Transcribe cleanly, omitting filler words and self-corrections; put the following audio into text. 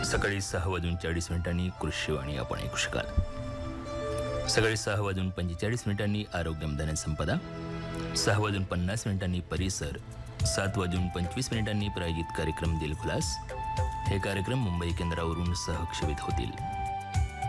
सकाळी 6:40 कृषीवाणी आपण ऐकू शकाल. सकाळी 6:45 आरोग्यमदान संपदा, 6:50 परिसर, 7:25 प्रायोजित कार्यक्रम दिलखुलास. हे कार्यक्रम मुंबई केंद्रावरून सहक्षेपित होतील.